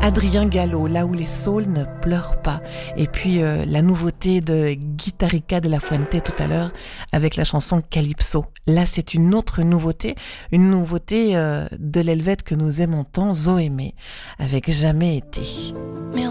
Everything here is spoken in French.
Adrien Gallo, Là où les saules ne pleurent pas. Et puis la nouveauté de Guitarrica de la Fuente tout à l'heure avec la chanson Calypso. Là, c'est une autre nouveauté, de l'Helvète que nous aimons tant, Zoémé, avec Jamais été.